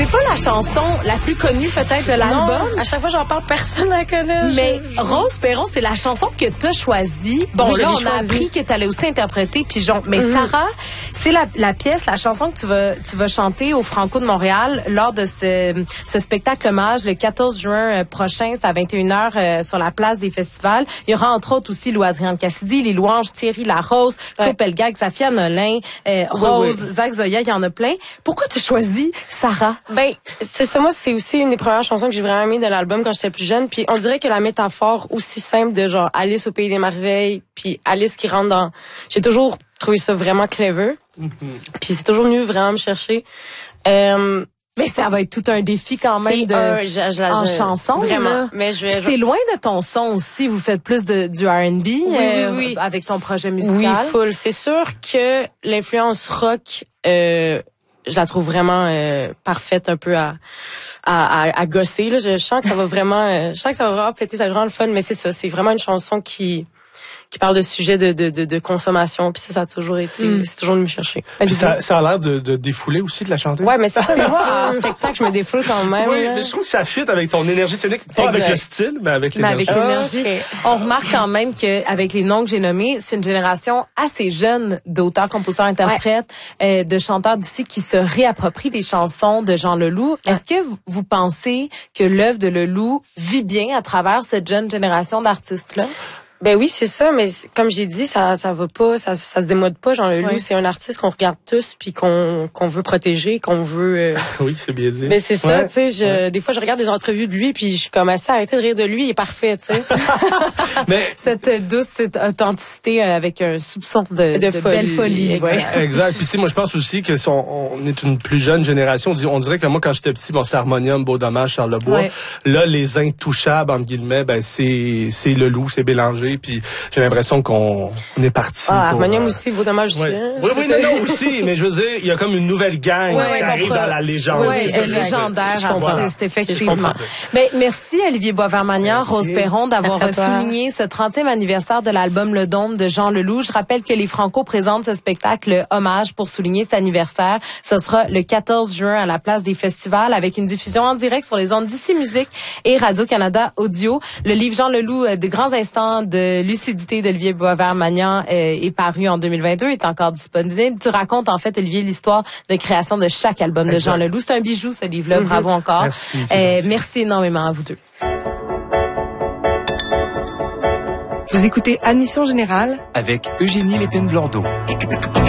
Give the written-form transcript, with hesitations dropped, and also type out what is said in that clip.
pas la chanson la plus connue peut-être de l'album. Non, à chaque fois j'en parle, personne la connaît. Mais Rose Perron, c'est la chanson que t'as choisie. Bon, oui, là, on a appris que t'allais aussi interpréter Pigeon. Mais Sarah, c'est la pièce, la chanson que tu vas chanter au Franco de Montréal lors de ce spectacle hommage le 14 juin prochain. C'est à 21h sur la place des festivals. Il y aura entre autres aussi Lou-Adrienne Cassidy, Les Louanges, Thierry Larose, Claude Pelgag, Safia Nolin, Rose, Zach Zoya, il y en a plein. Pourquoi tu as choisi Sarah? Ben, c'est ça, moi, c'est aussi une des premières chansons que j'ai vraiment aimé de l'album quand j'étais plus jeune. Puis on dirait que la métaphore aussi simple de genre Alice au Pays des Merveilles, puis Alice qui rentre dans... J'ai toujours trouvé ça vraiment clever. Puis c'est toujours venu vraiment me chercher. Mais ça va être tout un défi quand même en chanson. Vraiment. Là. Mais c'est loin de ton son aussi. Vous faites plus du R&B oui. avec ton projet musical. Oui, full. C'est sûr que l'influence rock, je la trouve vraiment parfaite un peu à gosser. Là, je sens que ça va vraiment, péter, ça va vraiment le fun. Mais c'est ça, c'est vraiment une chanson qui parle de sujets de consommation, puis ça a toujours été, c'est toujours de me chercher. Puis ça a l'air de défouler aussi, de la chanter. Ouais, mais c'est ça, moi, en spectacle, je me défoule quand même. Oui, là. mais je trouve que ça fit avec ton énergie scénique, pas avec le style, mais avec l'énergie. Mais avec l'énergie. Okay. On remarque quand même qu'avec les noms que j'ai nommés, c'est une génération assez jeune d'auteurs, compositeurs, interprètes, de chanteurs d'ici qui se réapproprient des chansons de Jean Leloup. Est-ce que vous pensez que l'œuvre de Leloup vit bien à travers cette jeune génération d'artistes-là? Ben oui, c'est ça, mais comme j'ai dit, ça va pas, ça se démode pas. Jean Leloup, c'est un artiste qu'on regarde tous puis qu'on veut protéger, qu'on veut. Oui, c'est bien dit. Mais c'est ça, tu sais. Des fois, je regarde des entrevues de lui puis je suis comme assez arrêtez de rire de lui, il est parfait, tu sais. Mais cette douce, cette authenticité avec un soupçon de belle folie. Exact. Puis tu sais, moi je pense aussi que si on est une plus jeune génération, on dirait que moi quand j'étais petit, bon, c'est Harmonium, Beau Dommage, Charles Lebois. Ouais. Là, les intouchables entre guillemets, ben c'est Leloup, c'est Bélanger. Puis j'ai l'impression qu'on est parti. Harmonium aussi, Beau Dommage aussi. Hein? Oui, non, aussi. Mais je veux dire, il y a comme une nouvelle gang qui arrive dans la légende. Oui, légendaire artiste, effectivement. Mais merci Olivier Boisvert-Magnan, Rose Perron, d'avoir souligné ce 30e anniversaire de l'album Le Dôme de Jean Leloup. Je rappelle que les Franco présentent ce spectacle hommage pour souligner cet anniversaire. Ce sera le 14 juin à la place des festivals avec une diffusion en direct sur les ondes d'ici Musique et Radio-Canada Audio. Le livre Jean Leloup, de grands instants de lucidité d'Olivier Boisvert-Magnan est paru en 2022, est encore disponible. Tu racontes en fait, Olivier, l'histoire de création de chaque album de Jean Leloup. C'est un bijou, ce livre-là. Bravo encore. Merci énormément à vous deux. Vous écoutez Admission Générale avec Eugénie Lépine-Blondeau.